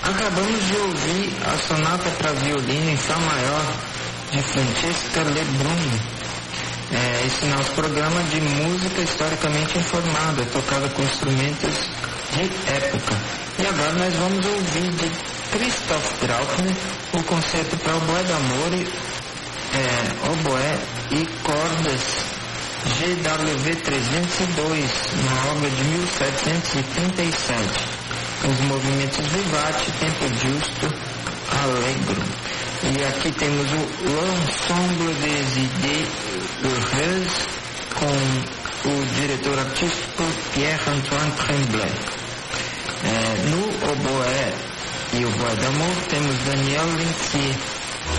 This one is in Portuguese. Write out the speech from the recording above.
Acabamos de ouvir a sonata para violino em Fá maior de Francesca Lebrun. Esse nosso programa de música historicamente informada, tocada com instrumentos de época. E agora nós vamos ouvir de Christoph Graupner o concerto para oboé d'amore, oboé e cordas GW 302, uma obra de 1737, com os movimentos vivace, tempo giusto, allegro. E aqui temos o L'Ensemble des Idées Heureuses com o diretor artístico Pierre-Antoine Tremblay. No oboé e oboé d'amor temos Daniel Lincier.